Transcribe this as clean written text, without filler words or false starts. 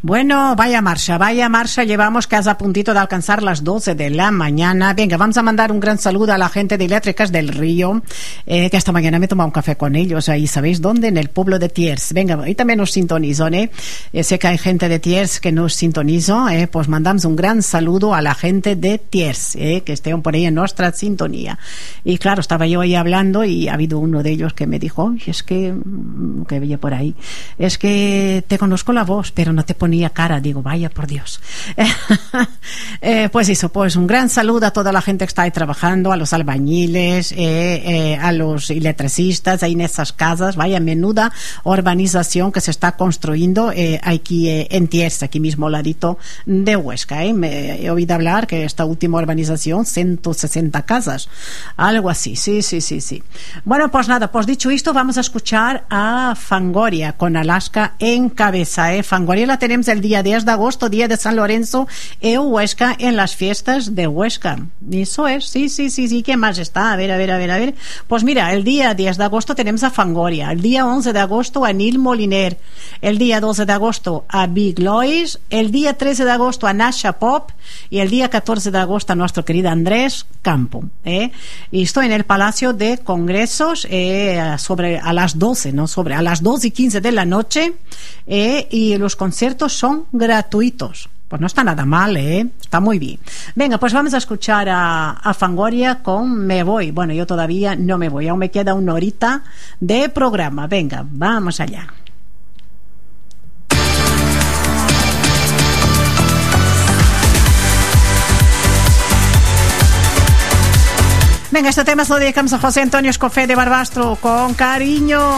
Bueno, vaya marcha, llevamos casi a puntito de alcanzar las 12 de la mañana. Venga, vamos a mandar un gran saludo a la gente de Eléctricas del Río, que esta mañana me he tomado un café con ellos, ahí, ¿sabéis dónde? En el pueblo de Tiers. Venga, ahí también nos sintonizan, sé que hay gente de Tiers que nos sintoniza, pues mandamos un gran saludo a la gente de Tiers, que estén por ahí en nuestra sintonía. Y claro, estaba yo ahí hablando y ha habido uno de ellos que me dijo, es que veía por ahí, es que te conozco la voz, pero no te ponía cara. Digo, vaya por Dios. Pues eso, pues un gran saludo a toda la gente que está ahí trabajando, a los albañiles, a los electricistas ahí en esas casas. Vaya menuda urbanización que se está construyendo aquí en Tiers, aquí mismo al ladito de Huesca. Me he oído hablar que esta última urbanización 160 casas, algo así. Sí. Bueno, pues nada, pues dicho esto, vamos a escuchar a Fangoria con Alaska en cabeza. Fangoria la tenemos el día 10 de agosto, día de San Lorenzo, Huesca, en las fiestas de Huesca. Eso es, sí. ¿Qué más está? A ver. Pues mira, el día 10 de agosto tenemos a Fangoria, el día 11 de agosto a Nil Moliner, el día 12 de agosto a Big Lois, el día 13 de agosto a Nasha Pop y el día 14 de agosto a nuestro querido Andrés Campo. Y estoy en el Palacio de Congresos a las 12, ¿no? A las 2:15 de la noche, y los conciertos son gratuitos. Pues no está nada mal, está muy bien. Venga, pues vamos a escuchar a Fangoria con Me Voy. Bueno, yo todavía no me voy, aún me queda una horita de programa. Venga, vamos allá. Venga, este tema se lo dedicamos a José Antonio Escofé de Barbastro, con cariño.